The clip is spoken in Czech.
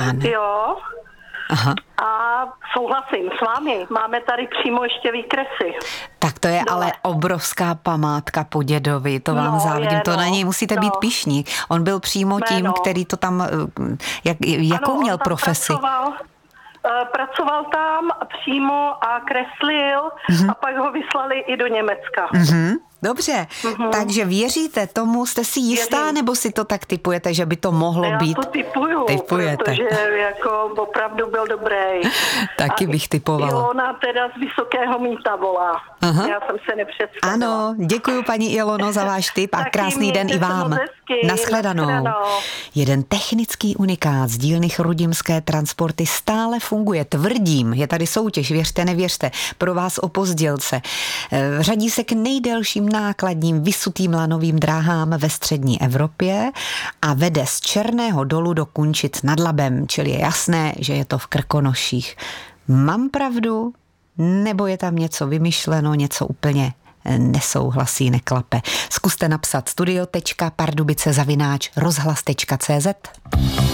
Jan. Jo. Aha. A souhlasím s vámi, máme tady přímo ještě výkresy. Tak to je Dole. ale obrovská památka po dědovi, to vám závidím, to na něj musíte být pyšní. On byl přímo tím, který to tam, jakou měl profesi? Pracoval tam přímo a kreslil a pak ho vyslali i do Německa. Dobře, takže věříte tomu, jste si jistá, Věřím. Nebo si to tak tipujete, že by to mohlo být? Já to tipuju, protože jako opravdu byl dobrý. Taky bych tipovala. Ilona teda z Vysokého Mýta volá. Aha. Já jsem se nepředstavila. Ano, děkuju paní Ilono za váš tip a Taky krásný den i vám. Naschledanou. Jeden technický unikát z dílny Chrudimské transporty stále funguje. Tvrdím, je tady soutěž, věřte, nevěřte, pro vás opozdělce. Řadí se k nejdelším nákladním vysutým lanovým dráhám ve střední Evropě a vede z Černého Dolu do Kunčic nad Labem, čili je jasné, že je to v Krkonoších. Mám pravdu? Nebo je tam něco vymyšleno, něco úplně nesouhlasí, neklape? Zkuste napsat studio.pardubice@rozhlas.cz.